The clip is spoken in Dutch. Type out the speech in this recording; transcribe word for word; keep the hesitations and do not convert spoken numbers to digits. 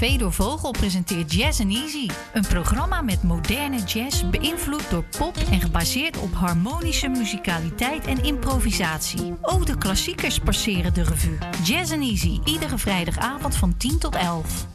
Fedor Vogel presenteert Jazz and Easy. Een programma met moderne jazz, beïnvloed door pop en gebaseerd op harmonische muzikaliteit en improvisatie. Ook de klassiekers passeren de revue. Jazz and Easy, iedere vrijdagavond van tien tot elf.